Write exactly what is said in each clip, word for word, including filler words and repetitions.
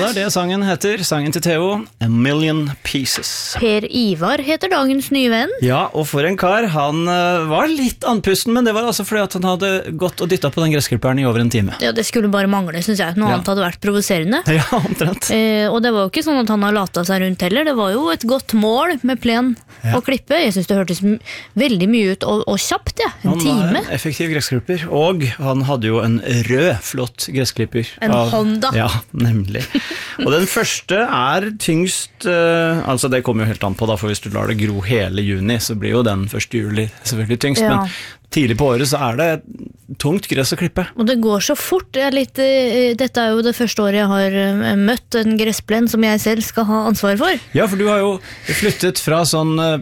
det er det sangen heter. Sangen til Theo, A Million Pieces. Per Ivar heter dagens nye venn. Ja, og for en kar, han uh, var litt andpusten, men det var altså fordi at han hadde gått og dyttet på den gressklipperen i over en time. Ja, det skulle bare mangle, synes jeg. Noe Ja. annet hadde vært provoserende. Ja, omtrent. Eh, og det var jo ikke sånn at han har latet seg rundt heller. Det var jo et godt mål med plen Ja. å klippe. Jeg synes det hørtes m- veldig mye ut og, og kjapt, ja. En Han var time. en effektiv gressklipper, og han hadde jo en rød, flott gressklipper. En Honda. Ja, nemlig. Og den første er tyngst, uh, altså det kommer jo helt an på da, for hvis du lar det gro hele juni, så blir jo den første juli selvfølgelig tyngst, Ja. men tidlig på året så er det tungt gress å klippe. Og det går så fort. Jeg er litt, eh, dette er jo det første året jeg har eh, møtt en gressplen som jeg selv skal ha ansvar for. Ja, for du har jo flyttet fra sånn uh,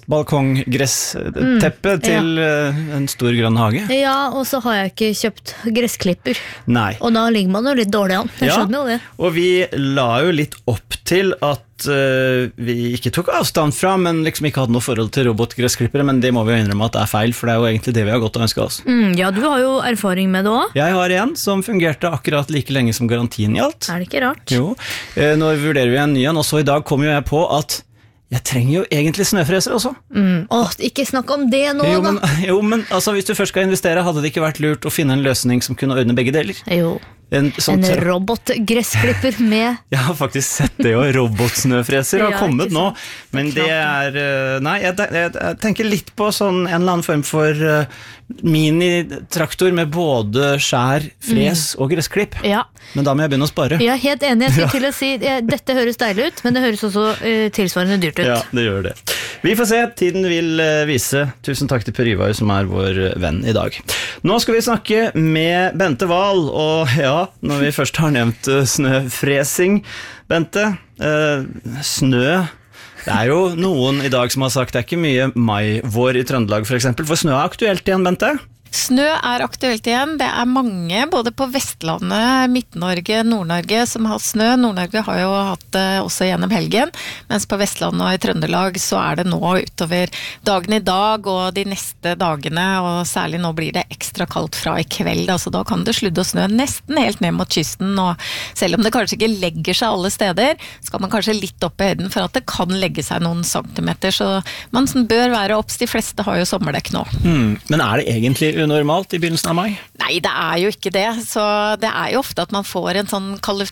plastbalkongressteppe Mm, til uh, en stor grønn hage. Ja, og så har jeg ikke kjøpt gressklipper. Nei. Og da ligger man jo litt dårlig an. Jeg Ja, skjønner jo det. og vi la jo litt opp til at uh, vi ikke tok avstand fra, men liksom ikke hadde noe forhold til robotgressklippere, men det må vi jo innrømme at det er feil, for det er jo egentlig det vi har gått og ønsket oss. Mm, ja, du har jo erfaring med det også. Jeg har en som fungerte akkurat like lenge som garantien gjaldt. Er det ikke rart? Jo, uh, nå vurderer vi en ny en, og så i dag kom jo jeg på at jeg trenger jo egentlig snøfreser også. Mm. Åh, ikke snakk om det nå, Jo, men, da. jo, men altså, hvis du først skal investere, hadde det ikke vært lurt å finne en løsning som kunne ordne begge deler? Jo, En, sånn, en robotgressklipper med... Jeg har faktisk sett det, og robotsnøfreser har Ja, kommet ikke nå, sant. men det er, uh, nei, jeg, jeg, jeg tenker litt på sånn en eller annen form for uh, minitraktor med både skjær, fres og gressklipp, Ja, men da må jeg begynne å spare. jeg er helt enig. Jeg skal til å si, eh, dette høres deilig ut, men det høres også eh, tilsvarende dyrt ut. Ja, det gjør det. Vi får se, tiden vil uh, vise. Tusen takk til Per Ivar som er vår uh, venn i dag. Nå skal vi snakke med Bente Wahl, og ja, når vi først har nevnt uh, snøfresing, Bente, uh, snø, det er jo noen i dag som har sagt det er ikke mye mai-vår i Trøndelag for eksempel, for snø er aktuelt igjen, Bente? Snø er aktuelt igjen. Det er mange, både på Vestlandet, Midt-Norge, Nord-Norge, som har hatt snø. Nord-Norge har jo hatt det også gjennom helgen, mens på Vestlandet og i Trøndelag så er det nå utover dagen i dag og de neste dagene, og særlig nå blir det ekstra kaldt fra i kveld, altså da kan det sludde og snø nesten helt ned mot kysten, og selv om det kanskje ikke legger seg alle steder, skal man kanskje litt opp i høyden for at det kan legge seg noen centimeter, så man bør være opps. De fleste har jo sommerdekk nå. Hmm, men er det egentlig unormalt i begynnelsen av mai? Nei, det er jo ikke det. Så det er jo ofte at man får en sånn